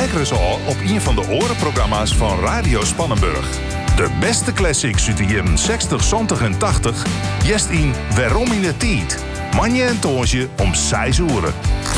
kijken eens al op een van de orenprogramma's van Radio Spannenburg. De beste classics uit de jaren 60, 70 en 80. Jest in Waarom in de Tijd. Manje en Toosje om 6 uur.